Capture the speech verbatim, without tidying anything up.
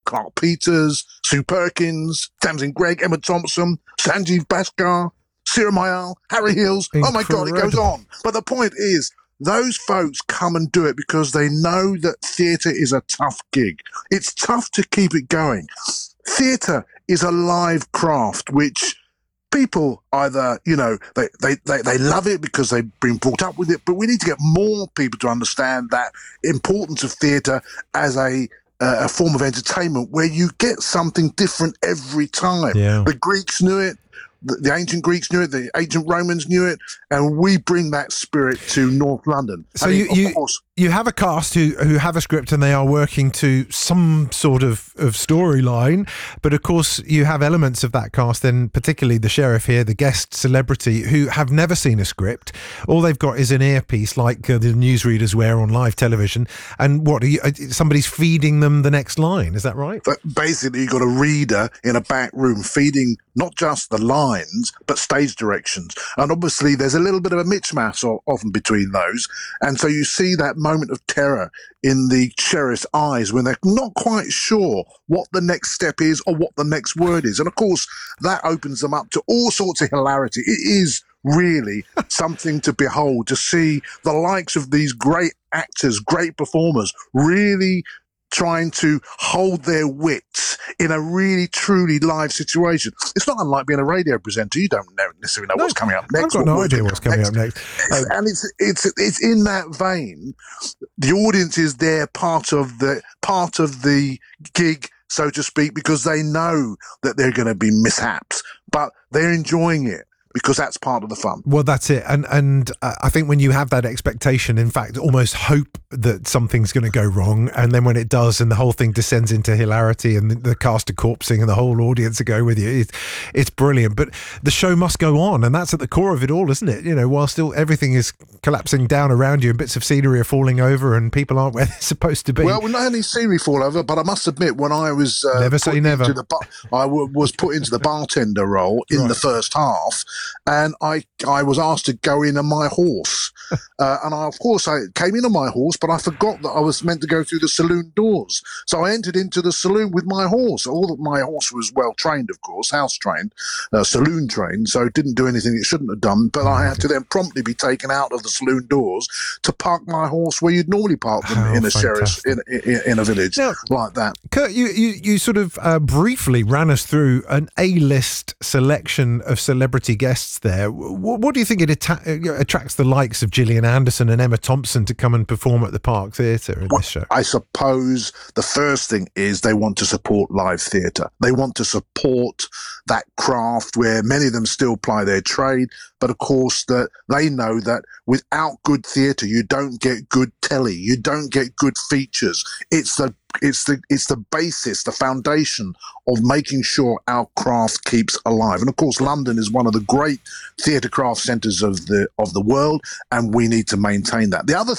Clark Peters, Sue Perkins, Tamsin Gregg, Emma Thompson, Sanjeev Bhaskar, Sira Mayal, Harry Hills. Incredible. Oh my God, it goes on. But the point is, those folks come and do it because they know that theatre is a tough gig. It's tough to keep it going. Theatre is a live craft, which people either, you know, they, they, they, they love it because they've been brought up with it, but we need to get more people to understand that importance of theatre as a uh, a form of entertainment where you get something different every time. Yeah. The Greeks knew it. The, the ancient Greeks knew it, the ancient Romans knew it, and we bring that spirit to North London. So I mean, you, of you, course, you have a cast who, who have a script and they are working to some sort of, of storyline, but of course you have elements of that cast, then particularly the sheriff here, the guest celebrity, who have never seen a script. All they've got is an earpiece like uh, the newsreaders wear on live television, and what, are you, uh, somebody's feeding them the next line, is that right? but basically you've got a reader in a back room feeding not just the lines, but stage directions. And obviously there's a little bit of a mismatch often between those. And so you see that moment of terror in the sheriff's eyes when they're not quite sure what the next step is or what the next word is. And of course, that opens them up to all sorts of hilarity. It is really something to behold, to see the likes of these great actors, great performers, really trying to hold their wits in a really, truly live situation. It's not unlike being a radio presenter. You don't necessarily know No, what's coming up next. I've got no idea what's coming up next. Uh, and it's it's it's in that vein. The audience is there, part of the part of the gig, so to speak, because they know that they're going to be mishaps, but they're enjoying it, because that's part of the fun. Well, that's it. And and uh, I think when you have that expectation, in fact, almost hope that something's going to go wrong, and then when it does and the whole thing descends into hilarity and the, the cast are corpsing and the whole audience are go with you, it's, it's brilliant. But the show must go on, and that's at the core of it all, isn't it? You know, while still everything is collapsing down around you and bits of scenery are falling over and people aren't where they're supposed to be. Well, not only scenery fall over, but I must admit, when I was uh, Never say put never. into the bar- I w- was put into the bartender role in Right. the first half, and I I was asked to go in on my horse, uh, and I, of course I came in on my horse, but I forgot that I was meant to go through the saloon doors. So I entered into the saloon with my horse. All that my horse was well trained, of course, house trained, uh, saloon trained, so it didn't do anything it shouldn't have done. But I had to then promptly be taken out of the saloon doors to park my horse where you'd normally park them How in a sheriff's in, in, in a village Now, like that. Kurt, you, you, you sort of uh, briefly ran us through an A-list selection of celebrity guests there. What, what do you think it atta- attracts the likes of Gillian Anderson and Emma Thompson to come and perform at the Park Theatre in this show? I suppose the first thing is they want to support live theatre. They want to support that craft where many of them still ply their trade, but of course that they know that without good theatre, you don't get good telly, you don't get good features. It's the It's the it's the basis, the foundation of making sure our craft keeps alive. And of course, London is one of the great theatre craft centres of the of the world, and we need to maintain that. The other